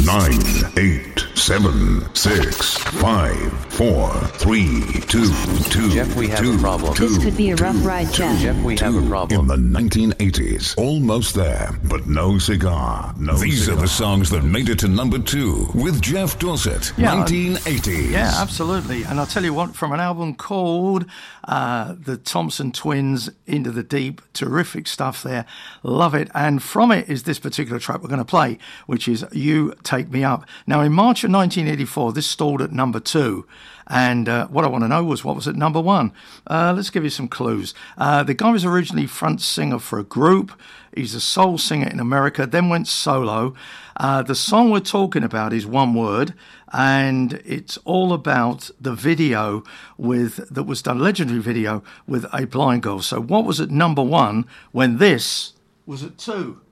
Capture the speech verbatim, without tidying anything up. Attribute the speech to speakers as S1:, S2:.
S1: Nine, eight, seven, six, five, four, three, two, two,
S2: Jeff, we have
S1: two,
S2: a problem.
S1: two,
S3: This could be a rough
S1: two,
S3: ride, Jeff.
S2: Jeff, we have a
S1: In
S2: problem.
S1: the nineteen eighties, almost there, but no cigar. No
S4: These
S1: cigar.
S4: are the songs that made it to number two with Jeff Dorset,
S5: Yeah,
S4: nineteen eighties.
S5: Yeah, absolutely. And I'll tell you what, from an album called uh, The Thompson Twins, Into the Deep, terrific stuff there. Love it. And from it is this particular track we're going to play, which is You Take Me Up. Now, in March of nineteen eighty-four, this stalled at number two. And uh, what I want to know was what was at number one. Uh, let's give you some clues. Uh, the guy was originally front singer for a group. He's a soul singer in America, then went solo. Uh, the song we're talking about is one word, and it's all about the video with that was done, legendary video with a blind girl. So what was at number one when this was at two?